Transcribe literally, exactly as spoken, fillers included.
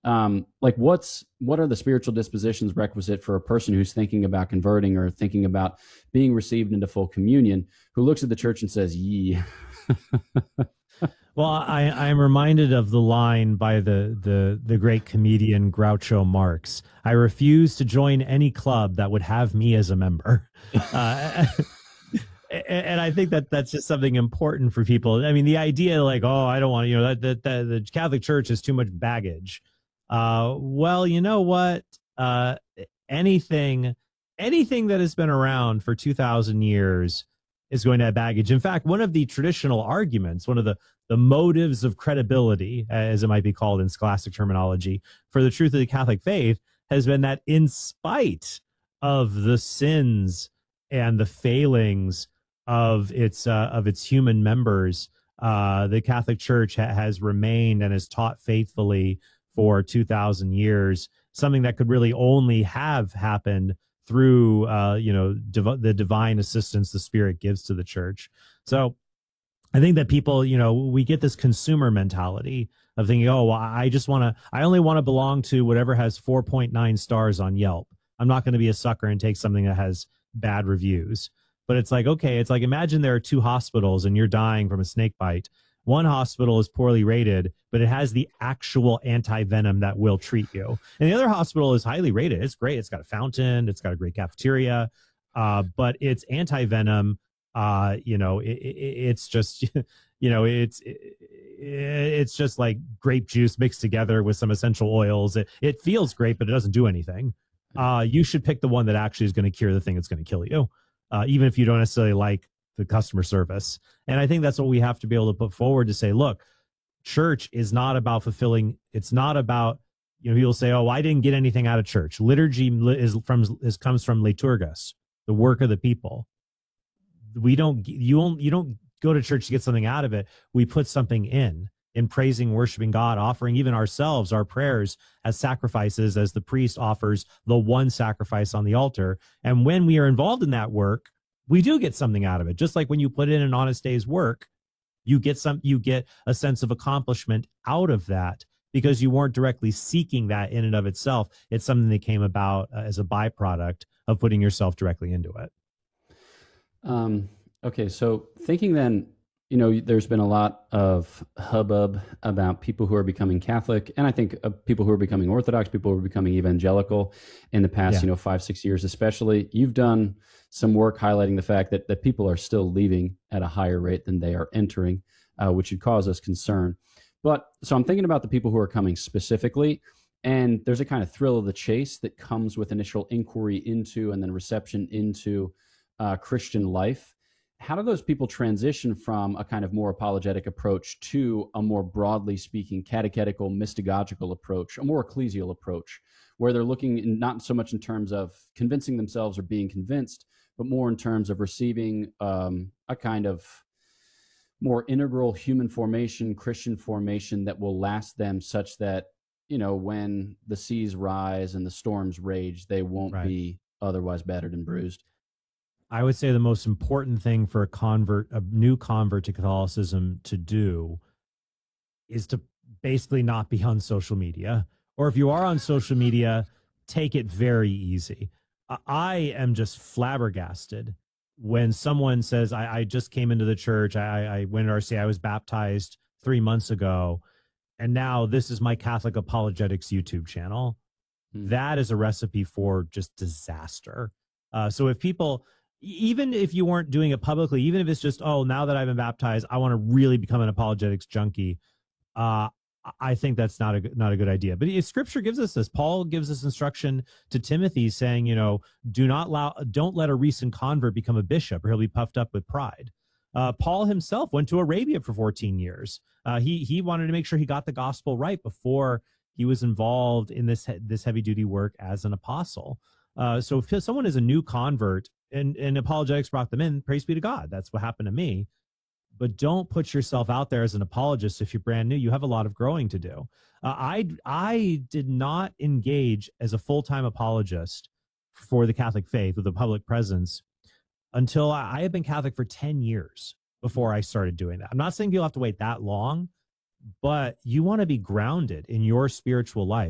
Um, like what's what are the spiritual dispositions requisite for a person who's thinking about converting or thinking about being received into full communion, who looks at the church and says, "Yee." Well, I, I am reminded of the line by the, the the great comedian Groucho Marx. I refuse to join any club that would have me as a member. Uh, and I think that that's just something important for people. I mean, the idea like, oh, I don't want to, you know, that, that, that the Catholic Church has too much baggage. Uh, well, you know what? Uh, anything, anything that has been around for two thousand years is going to have baggage. In fact, one of the traditional arguments, one of the, the motives of credibility, as it might be called in scholastic terminology, for the truth of the Catholic faith has been that in spite of the sins and the failings of its uh, of its human members, uh, the Catholic Church ha- has remained and has taught faithfully for two thousand years, something that could really only have happened through uh, you know div- the divine assistance the Spirit gives to the Church. So I think that people, you know, we get this consumer mentality of thinking, oh, well, I just want to, I only want to belong to whatever has four point nine stars on Yelp. I'm not going to be a sucker and take something that has bad reviews. But it's like, okay, it's like imagine there are two hospitals and you're dying from a snake bite. One hospital is poorly rated, but it has the actual anti-venom that will treat you. And the other hospital is highly rated. It's great. It's got a fountain. It's got a great cafeteria. Uh, but it's anti-venom. Uh, you know, it, it, it's just, you know, it's it, it's just like grape juice mixed together with some essential oils. It, it feels great, but it doesn't do anything. Uh, you should pick the one that actually is going to cure the thing that's going to kill you, uh, even if you don't necessarily like the customer service. And I think that's what we have to be able to put forward to say, look, church is not about fulfilling. It's not about, you know, people say, oh, I didn't get anything out of church. Liturgy is from is comes from liturgus, the work of the people. We don't you don't you don't go to church to get something out of it. We put something in in praising, worshiping God, offering even ourselves, our prayers as sacrifices, as the priest offers the one sacrifice on the altar. And when we are involved in that work, we do get something out of it. Just like when you put in an honest day's work, you get some you get a sense of accomplishment out of that because you weren't directly seeking that in and of itself. It's something that came about uh, as a byproduct of putting yourself directly into it. Um, okay, so thinking then, you know, there's been a lot of hubbub about people who are becoming Catholic, and I think uh, people who are becoming Orthodox, people who are becoming evangelical in the past, Yeah. you know, five, six years, especially. You've done some work highlighting the fact that, that people are still leaving at a higher rate than they are entering, uh, which should cause us concern. But so I'm thinking about the people who are coming specifically, and there's a kind of thrill of the chase that comes with initial inquiry into and then reception into uh, Christian life. How do those people transition from a kind of more apologetic approach to a more broadly speaking catechetical, mystagogical approach, a more ecclesial approach, where they're looking in, not so much in terms of convincing themselves or being convinced, but more in terms of receiving um, a kind of more integral human formation, Christian formation that will last them such that, you know, when the seas rise and the storms rage, they won't Right. be otherwise battered and bruised. I would say the most important thing for a convert, a new convert to Catholicism to do is to basically not be on social media. Or if you are on social media, take it very easy. I am just flabbergasted when someone says, I, I just came into the church, I, I went to R C, I was baptized three months ago, and now this is my Catholic Apologetics YouTube channel. Hmm. That is a recipe for just disaster. Uh, so if people, even if you weren't doing it publicly, even if it's just, oh, now that I've been baptized, I want to really become an apologetics junkie. Uh, I think that's not a not a good idea. But if Scripture gives us this. Paul gives us instruction to Timothy, saying, you know, do not allow, don't let a recent convert become a bishop, or he'll be puffed up with pride. Uh, Paul himself went to Arabia for fourteen years. Uh, he he wanted to make sure he got the gospel right before he was involved in this this heavy duty work as an apostle. Uh, so if someone is a new convert and, and apologetics brought them in, praise be to God. That's what happened to me. But don't put yourself out there as an apologist if you're brand new. You have a lot of growing to do. Uh, I I did not engage as a full time apologist for the Catholic faith with a public presence until I, I had been Catholic for ten years before I started doing that. I'm not saying you'll have to wait that long, but you want to be grounded in your spiritual life.